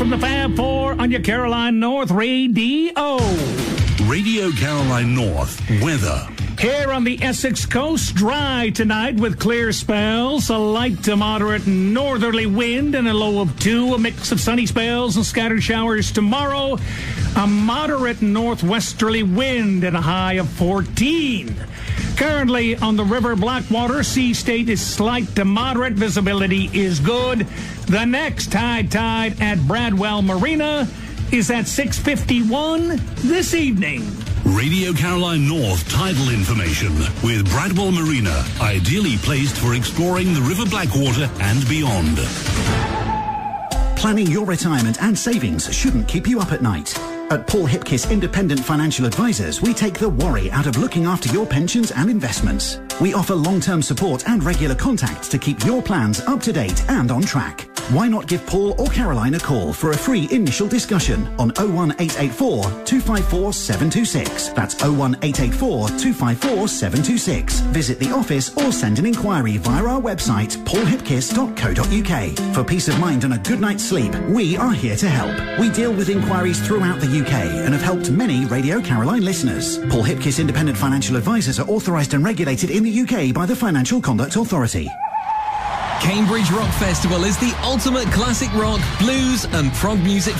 from the Fab Four on your Caroline North Radio. Radio Caroline North weather. Here on the Essex coast, dry tonight with clear spells, a light to moderate northerly wind and a low of 2, a mix of sunny spells and scattered showers tomorrow, a moderate northwesterly wind and a high of 14. Currently on the River Blackwater, sea state is slight to moderate, visibility is good. The next high tide at Bradwell Marina is at 6:51 this evening. Radio Caroline North tidal information with Bradwell Marina, ideally placed for exploring the River Blackwater and beyond. Planning your retirement and savings shouldn't keep you up at night. At Paul Hipkiss Independent Financial Advisors, we take the worry out of looking after your pensions and investments. We offer long-term support and regular contact to keep your plans up to date and on track. Why not give Paul or Caroline a call for a free initial discussion on 01884 254 726. That's 01884 254 726. Visit the office or send an inquiry via our website paulhipkiss.co.uk. For peace of mind and a good night's sleep, we are here to help. We deal with inquiries throughout the UK and have helped many Radio Caroline listeners. Paul Hipkiss Independent Financial Advisors are authorised and regulated in the UK by the Financial Conduct Authority. Cambridge Rock Festival is the ultimate classic rock, blues and prog music